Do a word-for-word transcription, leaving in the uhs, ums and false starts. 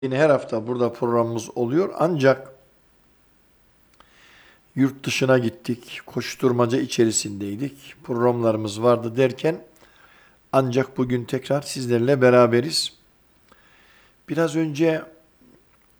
Yine her hafta burada programımız oluyor. Ancak yurt dışına gittik, koşturmaca içerisindeydik. Programlarımız vardı derken ancak bugün tekrar sizlerle beraberiz. Biraz önce